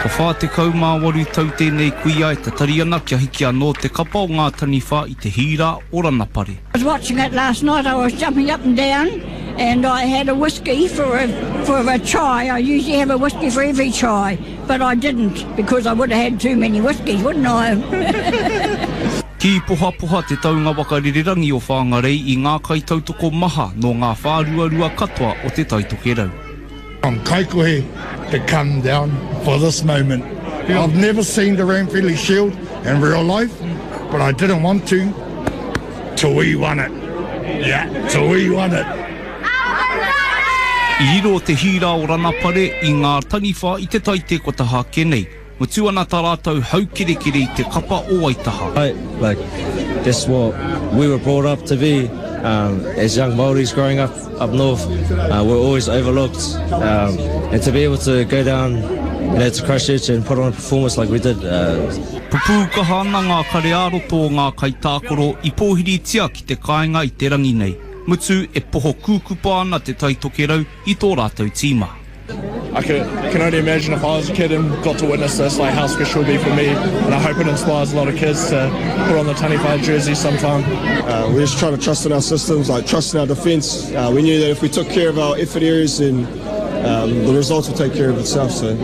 Ko whā te kaumāwaru tau tēnei kuia e te tari ana kia hiki anō te kapa o ngā taniwha I te hira o Ranapare. I was watching it last night. I was jumping up and down, and I had a whiskey for a try. I usually have a whiskey for every try, but I didn't because I would have had too many whiskies, wouldn't I? Ki poha te taunga wakarererangi o whāngarei I ngā kaitautoko maha no ngā whāruarua katoa o te taitokerau. I'm kaikohe to come down for this moment. I've never seen the Ranfurly Shield in real life, but I didn't want to till we won it. Yeah, till we won it. I iro te hira o Ranapare I ngā taniwha I te taite kotaha kenei. Mutu ana tā rātou haukerekere I te kapa o Waitaha. Like, that's what we were brought up to be. As young Māoris growing up north, we're always overlooked. And to be able to go down to Christchurch and put on a performance like we did. Pupu kaha ana ngā karearoto o ngā kaitākoro I pōhiri tia ki te kāinga I te rangi nei. Mutu e poho kūkupa ana te taitokerau I tō rātou tīma. I can only imagine if I was a kid and got to witness this, like how special it would be for me. And I hope it inspires a lot of kids to put on the Taniwha jersey sometime. We just try to trust in our systems, like trust in our defence. We knew that if we took care of our effort areas, then the results would take care of itself. So.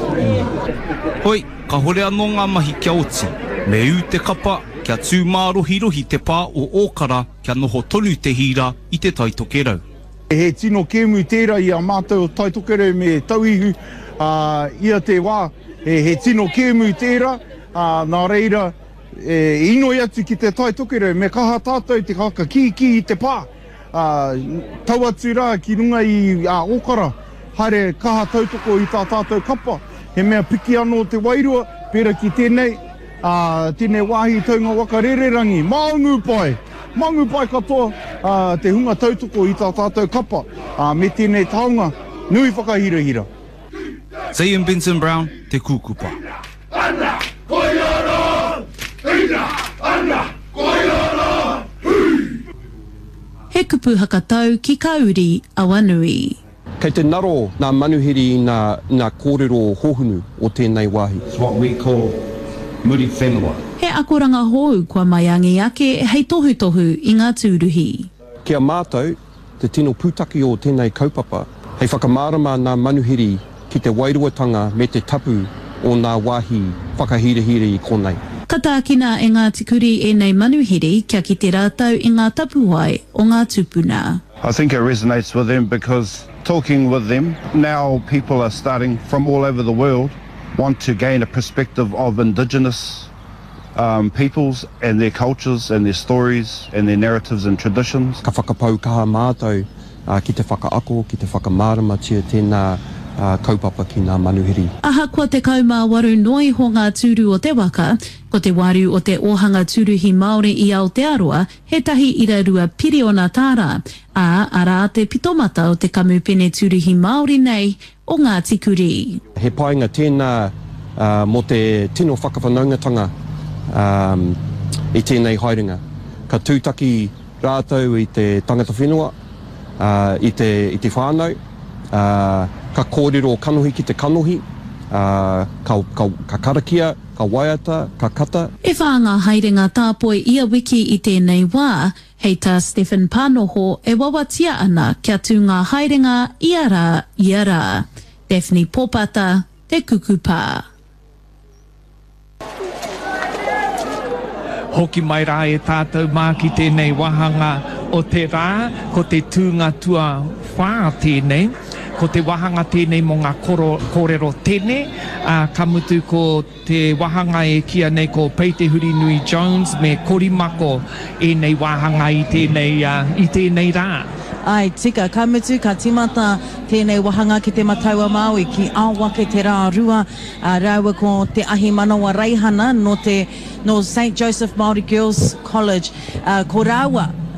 Hoi, ka hore anō ngā mahi kia oti. Me u te kapa, kia tū mārohi te pā o ōkara, kia noho tonu te hira I te taitokerau. He tino kēmu tērā I a mātou taitokerau me tauihu ia te wā. He tino kēmu tērā, nā reira, inoi atu ki te taitokerau, me kaha tātou te haka ki I te pā. Tau atu rā ki runga I ōkara, haere kaha tautoko I tā tātou kapa. He mea piki anō te wairua, pera ki tēnei, tēnei wāhi taunga wakarererangi, maungu pai katoa, te hunga tautoko I tā tātou kapa, me tēnei taunga, nui whakahirahira. Zion Benson Brown, te kūkupa. Ana, koiara! Ina, ana, koiara! Hui! He kupu hakatau ki kauri Awanui. Kei te naro ngā manuhiri I ngā kōrero hohunu o tēnei wāhi. It's what we call muri whenua. He akoranga hou kua mai angi ake hei tohu I ngā tūruhi. Kia mātou, te tino pūtaki o tēnei kaupapa, hei whakamārama ngā manuhiri ki te wairuatanga me te tapu o ngā wāhi whakahirahiri I konei. Katākina e ngā tikuri e nei manuhiri kia ki te rātau I ngā tapuai o ngā tupuna. I think it resonates with them because talking with them, now people are starting from all over the world want to gain a perspective of Indigenous peoples and their cultures and their stories and their narratives and traditions. Ka whakapau kaha mātou ki te whakaako, ki te whakamārama tia tēnā kaupapa ki ngā manuhiri. Aha kua te kaumā waru noi ho ngā tūru o te waka, ko te waru o te ohanga tūruhi Māori I Aotearoa, he tahi irarua piri o nā tāra, ara te pitomata o te kamupene tūruhi Māori nei o ngā tikuri. He painga tēnā mo te tino whakawhanaungatanga I tēnei haerenga. Ka tūtaki rātou I te tangata whenua, I te whānau, ka kōrero kanohi ki te kanohi, ka karakia, ka waiata, ka kata. E whānga haerenga tāpoi ia wiki I tēnei wā, hei tā Stephen Pānoho e wawatia ana kia tū ngā haerenga iara. Daphne Popata, te kukupā. Hoki mai rā e tātou mā ki tēnei wahanga o te rā, ko te tūnga tua whā tēnei, ko te wahanga tēnei mo ngā kōrero tēnei, ka mutu ko te wahanga e kia nei ko Peitehuri Nui Jones me Korimako e nei wahanga I tēnei rā. Ai, tika, ka mutu, ka timata tēnei wahanga ki te mataua Māui ki Awake te rā rua, raua ko te ahi manawa reihana no St. Joseph Māori Girls College, ko rāua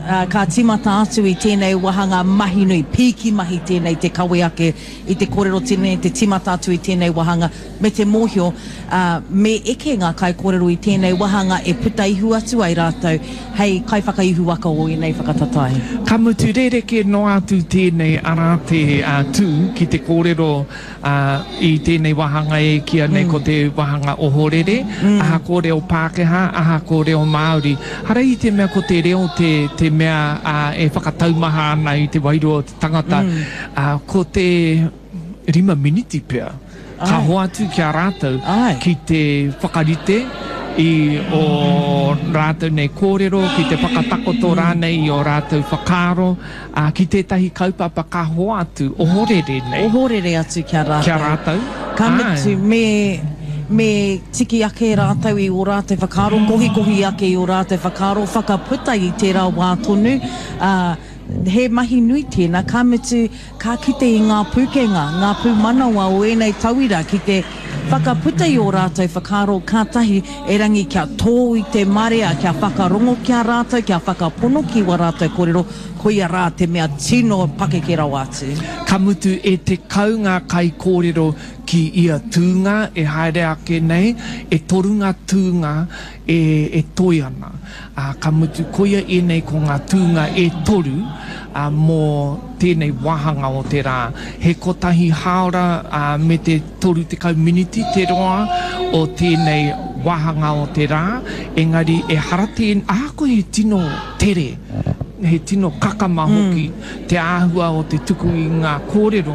ka timata atu I tēnei wahanga mahi nui, piki mahi tēnei te kawe ake I te kōrero tēnei, te timata atu I tēnei wahanga. Me te mōhio, me eke ngā kai kōrero I tēnei wahanga e puta ihu atu ai rātou, hei kai whakaihu waka o I nei whakatatai. Ka mutu rereke no atu tēnei ara te tū ki te kōrero I tēnei wahanga e kia nei ko te wahanga o horere, aha ko reo Pākehā, aha ko reo Māori. Hara I te mea ko te reo te mea e whakataumaha ana I te wairua o te tangata, ko te 5 miniti pia. Ka hoa atu kia rātou ki te whakarite I o rātou nei kōrero, ki te whakatakoto rānei I o rātou whakaro, ki tētahi kaupapa ka hoa atu, o horere nei. O horere atu kia rātou. Kia rātou. Ka mitu, me tiki ake rātou I o rātou whakaro, kohi ake I o rātou whakaro, whakaputa I tērā wā tonu, he mahi nui tēnā, ka mitu, ka kite I ngā pūkenga, ngā pūmanawa o enei tauira, ki te whakaputa I o rātou whakaro kātahi e rangi kia tō I te marea, kia whakarongo kia rātou, kia whakapono ki wa rātou kōrero, koia rā te mea tino pake rau atu. Ka mutu e te kaunga kai kōrero ki ia tūnga e haere ake nei, e torunga tūnga e toi ana. Ka mutu koia e nei ko ngā tūnga e toru, mō tēnei wahanga o te rā. He kotahi haora me te toru te kau miniti te roa o tēnei wahanga o te rā, engari e harate ako he tino tere, he tino kakama hoki, te āhua o te tuku I ngā kōrero,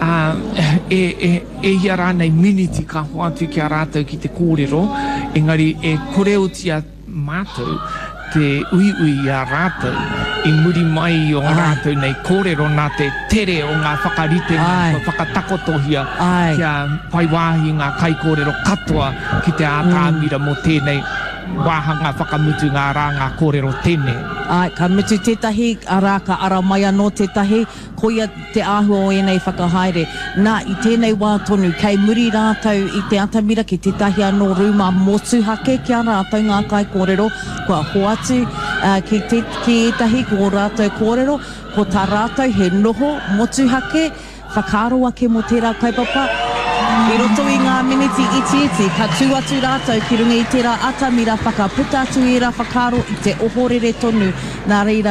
e ia rānei miniti ka hoatu ki a rātou ki te kōrero, engari e koreutia mātou, te ui a rātou, I muri mai o rātou nei kōrero nā te tere o ngā whakarite, ngā whakatakotohia, kia whaiwahi ngā kai kōrero katoa ki te ātāmira mo tēnei wāhanga whakamutu ngā rā ngā kōrero tēnei. Ai, ka mutu tētahi, arā ka ara mai anō tētahi, koia te āhua o enei whakahaere. Nā, I tēnei wā tonu, kei muri rātou I te atamira ki tētahi anō rūma motu hake kia rātou ngā kai kōrero, kua hoatu ki etahi ko rātou kōrero, ko tā rātou he noho motu hake, whakaro ake mo tērā kaipapa, I roto I ngā miniti iti, ka tū atu rātou ki runga I tērā atamira whakaputa atu I rā whakaro I te ohorere tonu. Nā reira,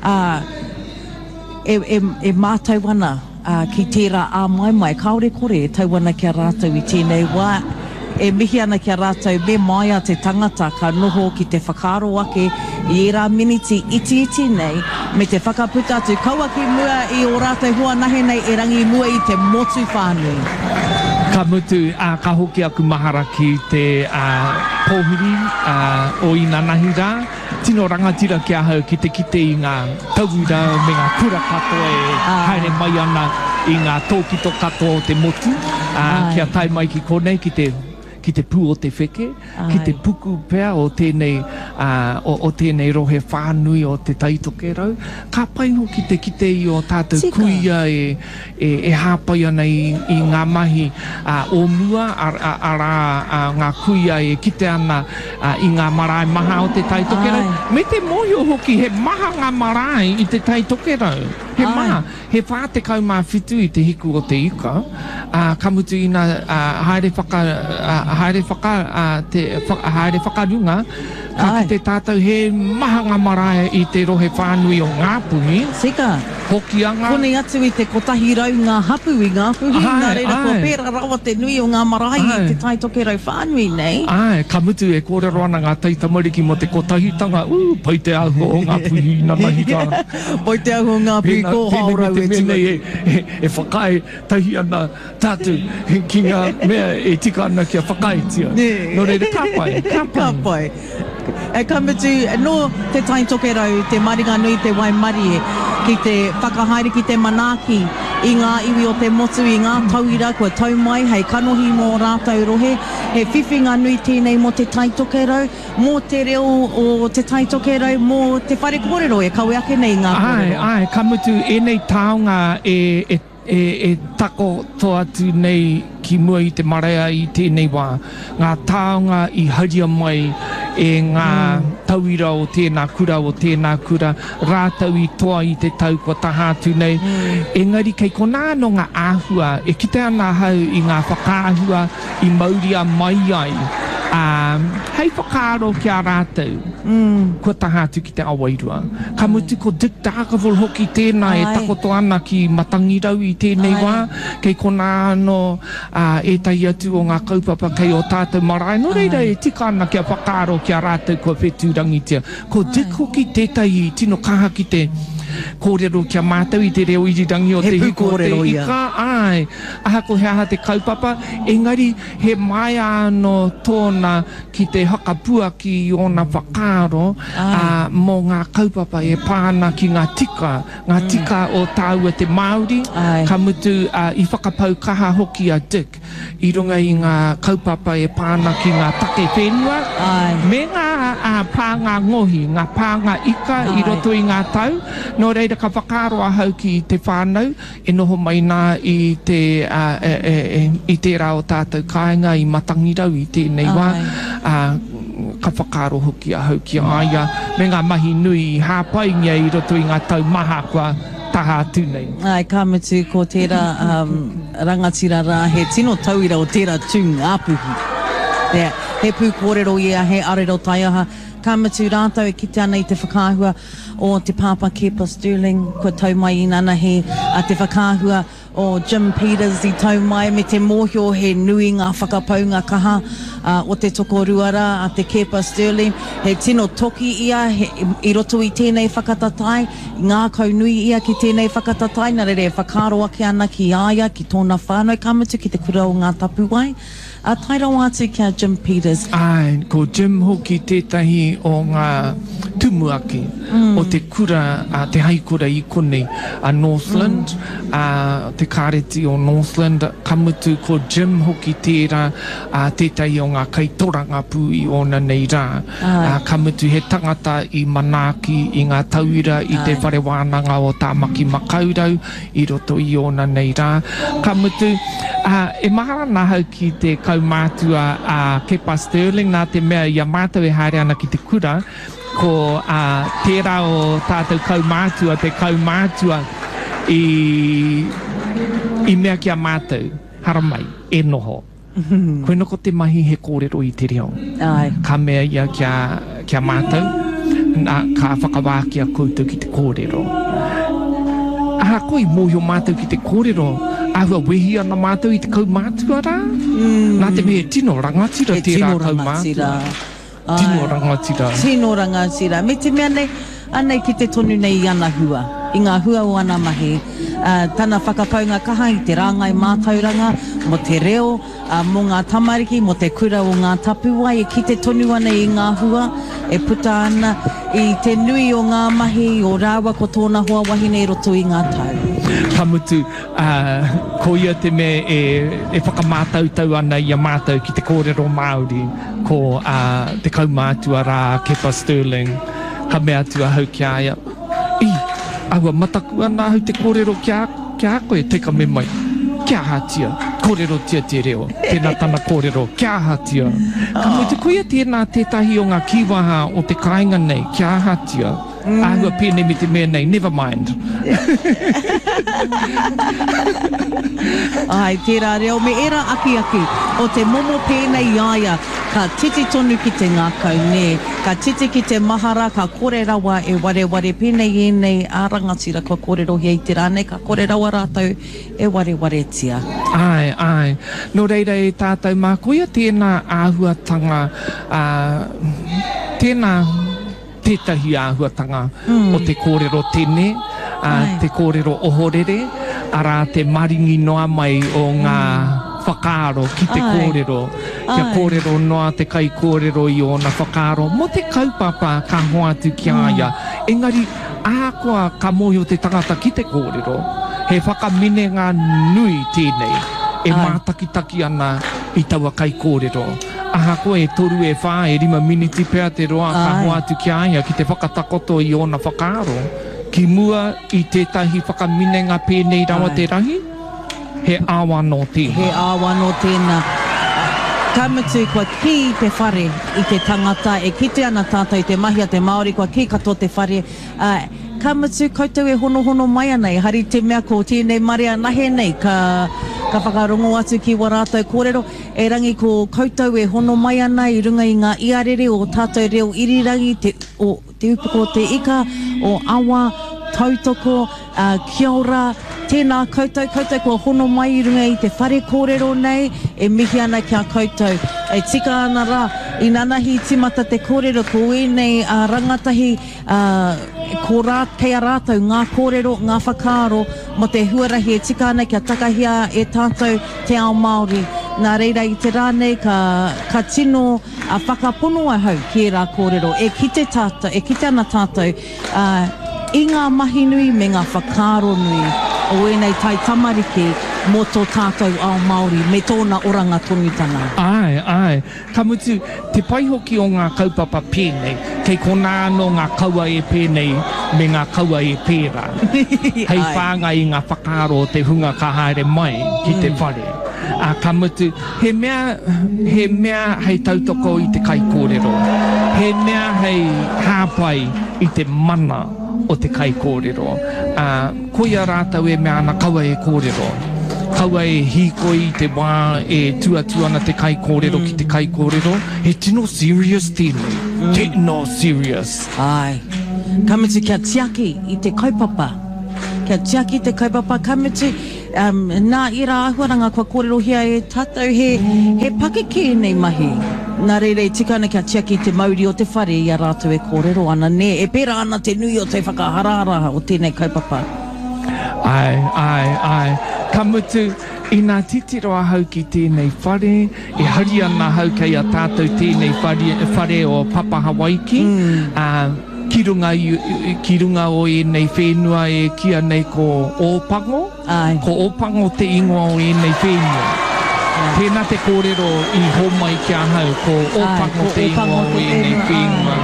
e mātau ana ki tērā āmaimai, kaore kore e tauana kia rātou I tēnei wā, e mihi ana kia rātou me mai a te tangata ka noho ki te whakaro ake I rā miniti iti nei, me te whakaputa atu. Kaua ki mua I o rātou hua nahe nei e rangi mua I te motu whānui. Ka mutu, ka hoki aku mahara ki te pōhiri o ina nahi rā. Tino rangatira kia hau ki te kite I ngā tauira me ngā kura katoa e haere mai ana I ngā tōkito katoa o te motu. Kia tai mai ki konei ki te pū o te wheke, ki te puku pea o tēnei, o tēnei rohe whānui o te taitoke rau. Ka pai hoki te kite I o tātou kuia e hāpai ana I ngā mahi o mua, ngā kuia e kite ana I ngā marae maha o te taitoke rau. Me te moio hoki he maha ngā marae I te taitoke rau. He maha, he whātekau mā whitu I te hiku o te ika. Ka mutu ina haere whakarunga, ka ki te tātou he maha ngā marae I te rohe whānui o ngā puhi. Sika. Hoki anga. Kone atu I te kotahi rau ngā hapu I ngā puhi. Nā reira kua pēra rawa te nui o ngā marae I te taitoke rau whānui nei. Ai, ka mutu e kōrero ana ngā taitamariki mo te kotahitanga. Pai te ahu o ngā puhi I nana hita. Pai te ahu o ngā puhi ko haurau e tū. E whakai tahi ana tātou ki ngā mea e tika ana kia whakaitia. No reire, ka pai. Ka pai. E ka mutu, no te taitoke rau, te maringa nui te Waimarie, ki te whakahaere ki te manaki, I ngā iwi o te motu, I ngā tauira, kua tau mai, hei kanohi mō rātou rohe, he whiwhinga nui tēnei mo te taitoke rau, mō te reo o te taitoke rau, mō te whare kōrero, e kaue ake nei ngā kōrero. Ai, ka mutu, enei taonga e tako to atu nei ki mua I te marea I tēnei wā. Ngā taonga I haria mai e ngā tauira o tēnā kura o tēnā kura, rātau i toa i te tau kua tahātu nei. Engari kei kona no ngā āhua, e kite ana hau i ngā whakaahua i mauria mai ai. Hei whakaaro ki a rātau, kua tahātu ki te awairua. Ka mutu ko Dick Darkaville hoki tēnā e takoto ana ki matangirau i tēnei wā, kei kona ano e tai atu o ngā kaupapa kei o tātou marae. No reira e tika ana ki a whakaaro ki a rātau kua whetūrangitia. Ko Dick hoki tētai tino kaha ki te kōrero kia mātau i te reo irirangi o te hiko o te ika. Ai, aha ko hea te kaupapa, engari he mai ano tōna ki te hakapua ki ona whakaaro mō ngā kaupapa e pāna ki ngā tika o tāua te Māori. Ka mutu i whakapau kaha hoki a Dick, i runga i ngā kaupapa e pāna ki ngā take whenua, me ngā pānga ngohi, ngā pānga ika i roto i ngā tau. No reira ka whakaaro a hau ki te whānau, e noho mai nā i te rā o tātou kāinga i matangirau i tēnei wā. Ka whakaaro hoki a hau ki aia, me ngā mahi nui i hāpaingia i roto i ngā tau maha kua taha atu nei. Ai, ka mutu ko tērā rangatira rā, he tino tauira o tērā tūng āpuhi. He pū kōrero ia, he arero taiaha, ka mutu rātau e kite ana i te whakaahua o te Papa Kepa Sterling, kua tau mai i nana he a te whakaahua o Jim Peters i tau mai me te mōhio he nui ngā whakapaunga kaha o te tokoruara a te Kepa Sterling. He tino toki ia i roto i tēnei whakatatai, ngā kaunui ia ki tēnei whakatatai, nā rere whakaro ake ana ki aia, ki tōna whānau, ka mutu ki te kura o ngā tapu wai. A taira wātu kia Jim Peters. Ai, ko Jim hoki tētahi o ngā tumuaki o te kura, te haikura i konei a Northland, te kāreti o Northland, ka mutu ko Jim hoki tērā tētahi o ngā kaitoranga pū i ona nei rā. Ka mutu he tangata i Manaki i ngā tauira i te whare wānanga o Tāmaki Makaurau i roto i ona nei rā. Ka mutu e mahara nā hau ki te kaumātua a Kepa Sterling, nā te mea ia mātou e haere ana ki te kura, ko tērā o tātou kaumātua, te kaumātua i mea ki a mātou, haramai, e noho. Koe noko te mahi he kōrero i te reo. Ka mea ia kia mātou, ka whakawākia koutou ki te kōrero. Aha koe mōhio mātou ki te kōrero, ahua wehi ana mātou i te kaumātua rā. Nā te mea tino rangatira tērā kaumātua. Tino rangatira. Tino rangatira. Me te mea nei, anei ki te tonu nei i ana hua. I ngā hua o ana mahi. Tana whakapaunga kaha i te rāngai mātauranga, mo te reo, mo ngā tamariki, mo te kura o ngā tapuwai, e ki te tonu ana i ngā hua, e puta ana i te nui o ngā mahi o rāua ko tōna hoa wahine i roto i ngā tau. Ka mutu, ko ia te me e whakamātautau ana i a mātou ki te kōrero Māori, ko te kaumātua rā Kepa Sterling, ka mea tua hau ki aia. Aua mataku ana hau te kōrero kia koe, teka me mai, kia hatia, kōrero tia te reo, tēnā tana kōrero, kia hatia. Ka mutu koia tēnā tētahi o ngā kiwaha o te kāinga nei, kia hatia. Ahua pēne me te mea nei, never mind. Ai, tērā reo, me era aki o te momo pēnei aia, ka titi tonu ki te ngākau ne, ka titi ki te mahara, ka kore rawa e ware pēnei e nei, a rangatira ka kore rohi i te rāne, ka kore rawa rātau e ware tia. Ai, no reira e tātou mā koia tēnā āhuatanga, tēnā tētahi āhuatanga o te kōrero tēne, te kōrero ohorere, arā te maringi noa mai o ngā whakaaro ki te kōrero. Kia kōrero noa te kai kōrero i ona whakaaro. Mo te kaupapa ka hoatu ki aia. Engari, ākoa ka mohi o te tangata ki te kōrero. He whakamine ngā nui tēnei. E mātakitaki ana i taua kai kōrero. Aha koe e toru e whā e 5 miniti pēr te roa ka hoatu ki aia ki te whakatakoto i ona whakaaro. Ki mua i tētahi whakaminenga pēnei rawa te rahi, he āwa no tēnā. He āwa no tēnā. Ka mutu kua ki te whare I te tangata e kite ana tātou I te mahi a te Māori kua ki katoa te whare ka mutu koutou e hono mai anei hari te mea ko tēnei marea nahe nei ka whakarongo atu ki wa rātou kōrero e rangi ko koutou e hono mai ana I runga I ngā iarere o tātou reo irirangi te upoko te ika o awa tautoko kia ora tēnā koutou kua hono mai I runga I te whare kōrero nei e mihi ana kia koutou e tika ana rā I nanahi timata te kōrero ko nei rangatahi ko kei a rātou ngā kōrero, ngā whakaaro mo te huarahi e tika ana kia takahia e tātou te ao Māori nā reira I te rānei ka tino whakapono ai hau ki e rā kōrero e kite ana tātou I ngā mahi nui me ngā whakaaro nui o enei tai tamariki mō tō tātou ao Māori me tōna oranga tonutanga. Ai. Ka mutu, te pai hoki o ngā kaupapa pēnei, kei kona anō ngā kaua e pēnei me ngā kaua e pērā. Hei whāngai I ngā whakaaro te hunga ka haere mai ki te whare. Ka mutu, he mea hei tautoko I te kai kōrero. He mea hei hāpai I te mana o te kai kōrero. Koia rātau e mea ana kaua e kōrero. Kaua e hikoi te wā e tuatuana te kai kōrero ki te kai kōrero. He tino serious tēnei. Tino serious. Ai. Ka mutu kia tiaki I te kaupapa. Kia tiaki te kaupapa. Ka mutu nā ira ahuaranga kua kōrero hia e tātou he pakeke nei mahi. Nā reira e tika ana kia tiaki te mauri o te whare I a rātou e kōrero ana ne. E pera ana te nui o te whakaharara o tēnei kaupapa. Ai. Ka mutu, I nā titiro a hau ki tēnei whare, e hari ana hau kei a tātou tēnei whare o Papa Hawaiki. Ki runga o e nei whenua e kia nei ko Ōpango. Ko Ōpango te ingoa o e nei whenua. Tēnā te kōrero I homai kia hau ko Ōpango te ingoa o e nei whenua.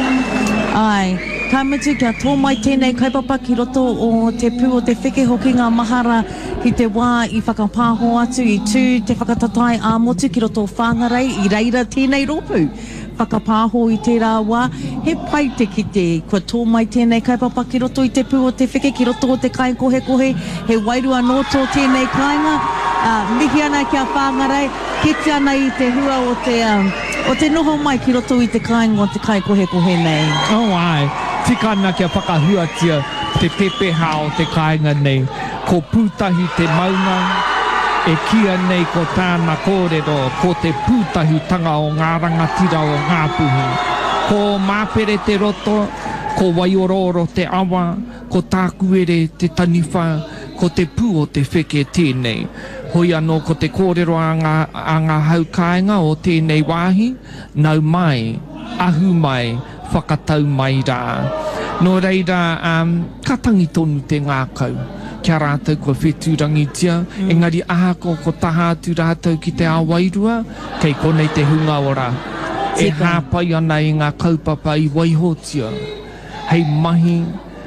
Ai. Ka mutu kia tō mai tēnei kaupapa ki roto o te pū o te whike hoki ngā mahara ki te wā I whakapāho atu I tū te whakatatai āmotu ki roto o whāngarei I reira tēnei rōpū. Whakapāho I tērā wā, he pai te kite kua tō mai tēnei kaupapa ki roto I te pū o te whike ki roto o te kai kohe, he wairua noto tēnei kāinga, mihi ana kia whāngarei, kite ana I te hua o te noho mai ki roto I te kāinga o te kai kohe nei. Ai. Tika ana kia whakahuatia te pepeha o te kāinga nei. Ko pūtahi te maunga, e kia nei ko tāna kōrero, ko te pūtahi tanga o ngā rangatira o ngā puhi. Ko māpere te roto, ko waiororo te awa, ko tākuere te taniwha, ko te pū o te wheke tēnei. Hoi anō ko te kōrero a ngā haukainga o tēnei wāhi, nau mai, ahu mai, whakatau mai rā. Nō reira, ka tangi tonu te ngākau. Kia rātou kua whetūrangitia, engari ahako ko taha atu rātou ki te awairua, kei konei te hunga ora. E hāpai ana I ngā kaupapa I waihotia. Hei mahi,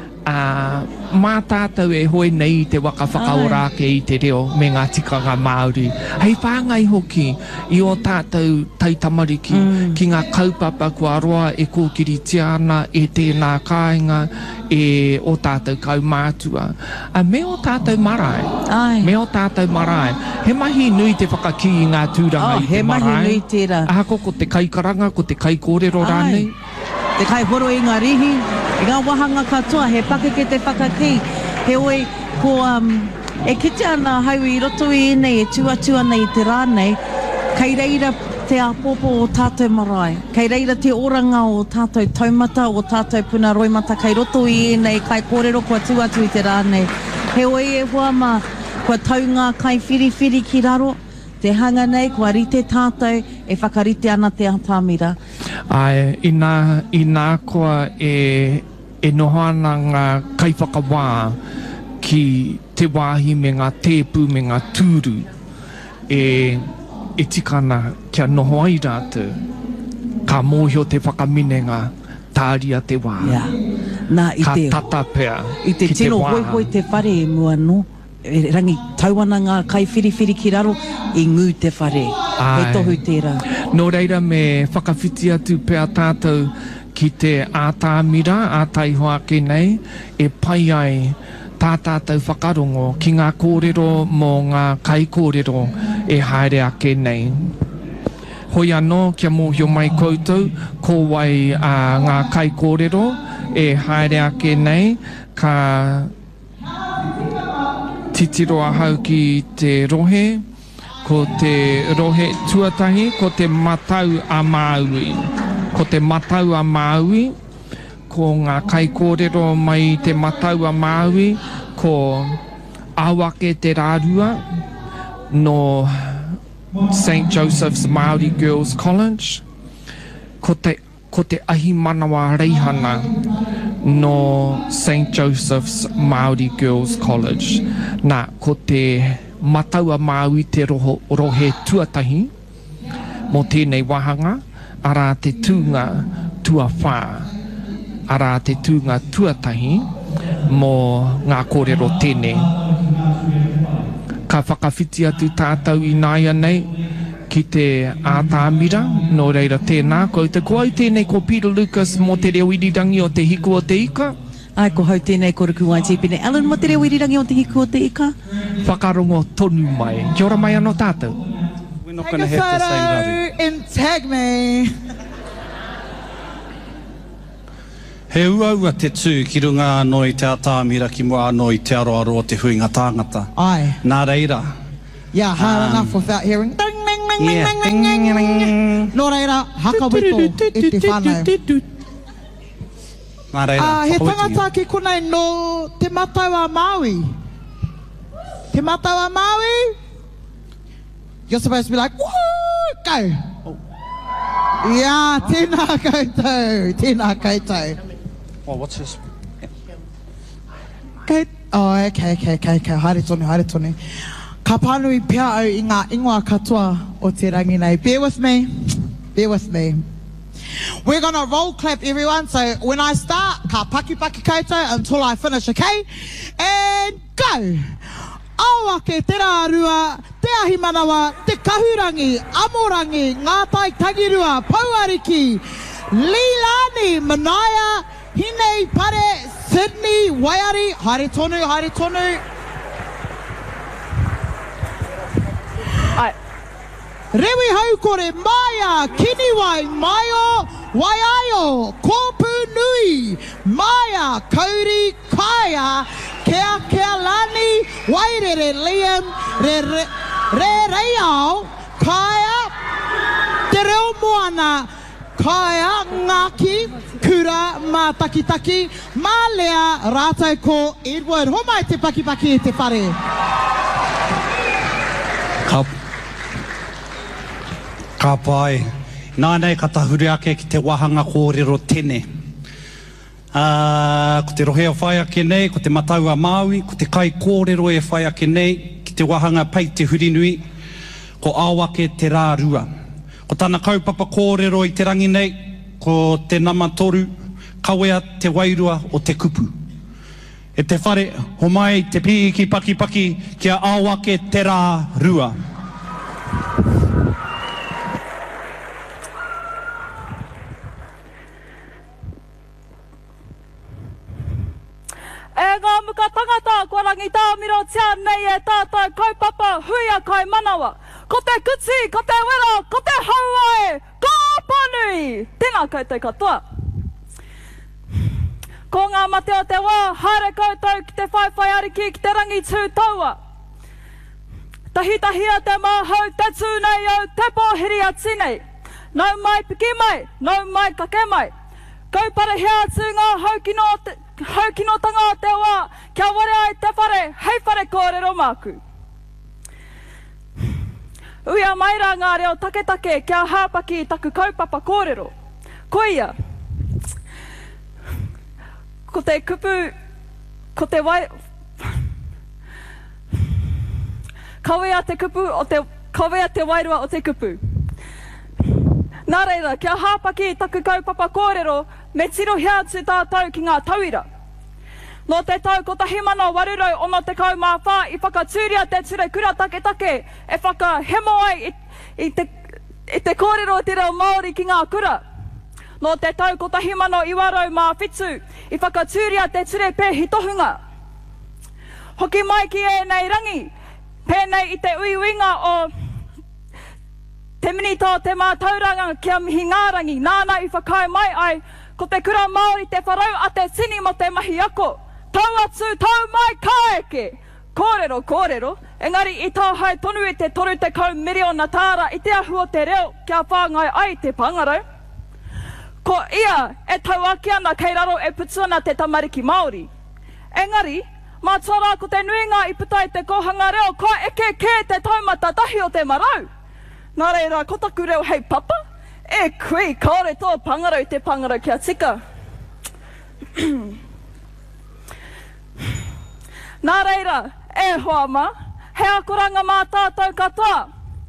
mā tātou e hoi nei te waka whakaorake I te reo me ngā tikanga Māori. Hei whāngai hoki I o tātou taitamariki ki ngā kaupapa kua roa e kōkiritia ana e tēnā kāinga e o tātou kaumātua. Me o tātou marae. Me o tātou marae. He mahi nui te whakaki I ngā tūranga I te marae. He mahi nui tērā. Ahako ko te kaikaranga, ko te kai kōrero rānei. Te kai horo I ngā rihi, I ngā wahanga katoa, he pakeke te whakaki, he oe ko e kite ana hau I roto I nei, e tuatua nei te rānei, kei reira te apopo o tātou marae, kei reira te oranga o tātou taumata, o tātou puna roimata, kei roto I nei, kai kōrero kua tuatu I te rānei. He oe e hoa kua tau ngā kai whiriwhiri ki raro, te hanga nei, kua rite tātou, e whakarite ana te atamira. Ai, I nā koa e noho ana ngā kaiwhakawā ki te wāhi me ngā tēpū me ngā tūru e tikana kia noho ai rātou ka mōhio te whakaminenga tāria te wā. Ka tata pēr I te tino hoi te whare e mua no, e rangi tauana ngā kai whiriwhiri ki raro I ngū te whare. He tohu tērā. Nō reira me whakawhiti atu pēr tātou ki te ātāmira, ātaihoa ke nei, e pai ai tā tātou whakarongo ki ngā kōrero mō ngā kai kōrero e haere ake nei. Hoi anō kia mōhio mai koutou, ko wai ngā kai kōrero e haere ake nei, ka titiro ahau ki te rohe, ko te rohe tuatahi, ko te matau a Māui. Ko te matau a Māui, ko ngā kai kōrero mai te matau a Māui, ko Awake te rārua no St. Joseph's Māori Girls College, ko te ahi manawa reihana no St. Joseph's Māori Girls College. Nā, ko te matau a Māui te rohe tuatahi, mō tēnei wahanga, ara te tūnga tuawhā, ara te tūnga tuatahi, mō ngā kōrero tēnei. Ka whakawhiti atu tātou i nāia nei, ki te ātāmira, nō reira tēnā, koutou ko au tēnei ko Peter Lucas mō te reo irirangi o te hiku o te ika. Ai, ko hau tēnei koroku wai Tipene Allen mō te reo irirangi o te hiku o te ika. Whakarongo tonu mai. Kia ora mai anō tātou. We're not going to have the same rari. And tag me. He uaua te tū ki runga anō i te ātāmira ki mua anō i te aroaro o te huinga tāngata. Ai. Nā reira. Yeah, hard enough without hearing. Ding, ding, ding, ding, ding, ding, ding. Nō reira, hakawito e te whānau. Nā reira, he tangata ki konei no te matau a Māui. Te matau a Māui. You're supposed to be like, woo, go. Oh. Yeah, tēnā koutou, tēnā koutou. Oh, what's this? Yeah. Oh, okay, haere tonu. Ka pānui pia au i ngā ingoa katoa o te rangi nei. Bear with me. We're going to roll clap, everyone. So when I start, ka paki koutou until I finish, okay? And go. Awake te rārua, te ahi manawa, te kahurangi, amorangi, ngātai tangirua, pauariki, Leilani, Manaya, Hinei Pare, Sydney, Waiari, haere tonu. Ai. Rewi haukore, Maia, Kiniwai, Maio, Waiaio, Kōpū Nui, Maia, Kauri, Kaia, Kea Lani, Wairere Liam, Re Reao, Kaia, Te Reo Moana, Kaia, Ngaki, Kura, Mā Takitaki, Mā Lea, Rātou ko Edward. Homai te paki e te whare. Ka pai. Nānei ka tahuri ake ki te wahanga kōrero tene. Ko te rohe o whai ake nei, ko te matau a Māui, ko te kai kōrero e whai ake nei, ki te wahanga pai te hurinui, ko Awake te rārua. Ko tāna kaupapa kōrero i te rangi nei, ko te namatoru, kawea te wairua o te kupu. E te whare, ho mai te piki paki, kia Awake te rārua. E ngā muka tangata, kua rangi tāmiro tia nei e tātou kaupapa huia kai manawa. Ko te kuti, ko te wera, ko te hauae, ka panui. Tēnā koutou katoa. Ko ngā mate o te wā, haere koutou ki te whaiwhai ariki ki te rangi tū taua. Tahitahia te māhau, te tū nei au, te pōhiri ati nei. Nau mai piki mai, nau mai kake mai. Kaupare hea atu ngā haukinotanga o te wā, kia ware ai te whare, hei whare kōrero māku. Uia mai rā ngā reo take, kia hāpaki i taku kaupapa kōrero. Ko ia, ko te kupu, ko te wai... Kawea te kupu, kawea te wairua o te kupu. Nā reira, kia hāpaki i taku kaupapa kōrero, me tiro hea atu tātou ki ngā tauira. No te tau ko tahimano warurau ono te kau mā whā I whakatūria te ture kura take take e whakahemo ai I te kōrero o te reo Māori ki ngā kura. No te tau ko tahimano I warau mā whitu I whakatūria te ture pē hitohunga. Hoki mai ki e nei rangi, pēnei I te uiuinga o te minito te mātauranga kia mihi ngā rangi, nāna I whakai mai ai, ko te kura Māori te wharau a te sini mo te mahi ako. Tau atu, tau mai kaeke. Kōrero, kōrero. Engari I tau hai tonu I te toru te kau miriona tāra I te ahu o te reo kia whāngai ai te pangarau. Ko ia e tau aki ana kei raro e putuana te tamariki Māori. Engari, mā tōra ko te nuinga I putai te kohanga reo, ko eke kē te taumata tahi o te marau. Nā reira, ko taku reo hei papa, e kui kaore tō pangarau te pangarau kia tika. Nā reira, e hoama, he akoranga mā tātou katoa.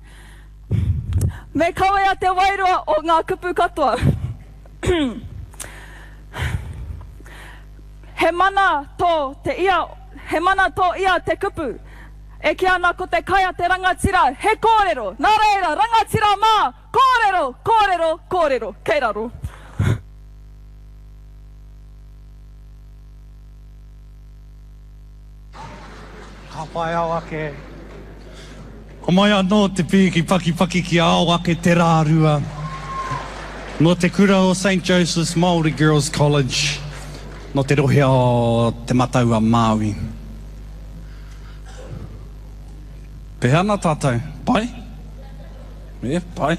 Me kawea te wairua o ngā kupu katoa. He mana tō ia te kupu. E ki ana ko te kaia te rangatira, he kōrero. Nā reira, rangatira mā, kōrero, kōrero, kōrero. Kei raro. Ka pai au ake. Ko mai anō te piki paki ki au ake te rārua. No te kura o St. Joseph's Māori Girls College. No te rohe o te mataua Māui. Pehana tātou, pai? Pai?